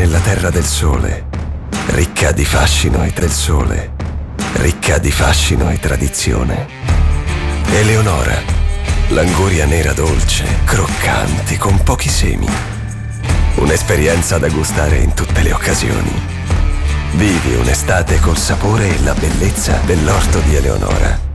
nella terra del sole, ricca di fascino e del sole, ricca di fascino e tradizione. Eleonora, l'anguria nera dolce, croccanti, con pochi semi. Un'esperienza da gustare in tutte le occasioni. Vivi un'estate col sapore e la bellezza dell'orto di Eleonora.